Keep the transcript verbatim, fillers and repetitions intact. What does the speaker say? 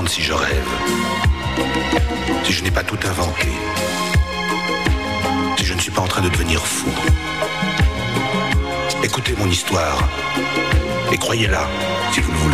si je rêve, si je n'ai pas tout inventé, si je ne suis pas en train de devenir fou. Écoutez mon histoire et croyez-la si vous le voulez.